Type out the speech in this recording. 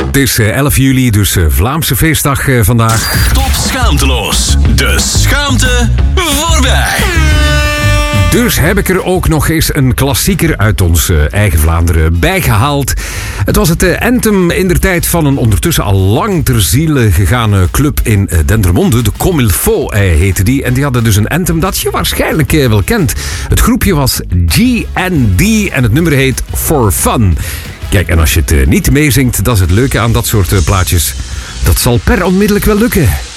Het is 11 juli, dus Vlaamse feestdag vandaag. Top schaamteloos. De schaamte voorbij. Dus heb ik er ook nog eens een klassieker uit ons eigen Vlaanderen bijgehaald. Het was het anthem indertijd van een ondertussen al lang ter ziele gegaan club in Dendermonde. De Comme il faut heette die. En die hadden dus een anthem dat je waarschijnlijk wel kent. Het groepje was G&D en het nummer heet For Fun. Kijk, en als je het niet meezingt, dat is het leuke aan dat soort plaatjes. Dat zal per onmiddellijk wel lukken.